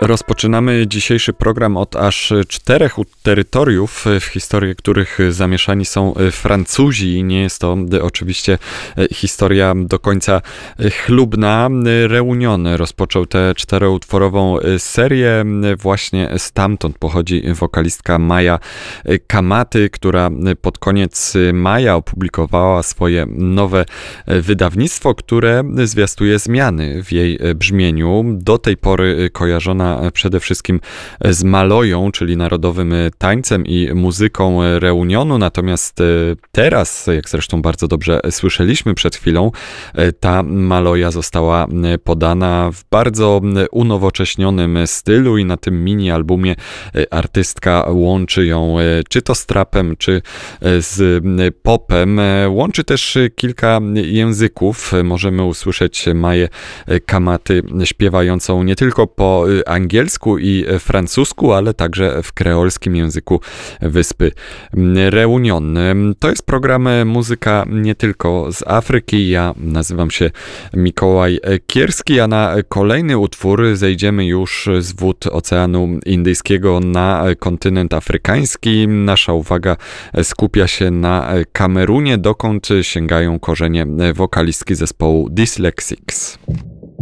Rozpoczynamy dzisiejszy program od aż 4 terytoriów, w historii których zamieszani są Francuzi. Nie jest to oczywiście historia do końca chlubna. Reunion rozpoczął tę 4-utworową serię. Właśnie stamtąd pochodzi wokalistka Maya Kamaty, która pod koniec maja opublikowała swoje nowe wydawnictwo, które zwiastuje zmiany w jej brzmieniu. Do tej pory kojarzona przede wszystkim z Maloją, czyli narodowym tańcem i muzyką reunionu, natomiast teraz, jak zresztą bardzo dobrze słyszeliśmy przed chwilą, ta Maloja została podana w bardzo unowocześnionym stylu i na tym mini-albumie artystka łączy ją czy to z trapem, czy z popem. Łączy też kilka języków. Możemy usłyszeć Maję Kamaty śpiewającą nie tylko po angielsku i francusku, ale także w kreolskim języku wyspy Reunion. To jest program Muzyka nie tylko z Afryki. Ja nazywam się Mikołaj Kierski, a na kolejny utwór zejdziemy już z wód Oceanu Indyjskiego na kontynent afrykański. Nasza uwaga skupia się na Kamerunie, dokąd sięgają korzenie wokalistki zespołu Dyslexics.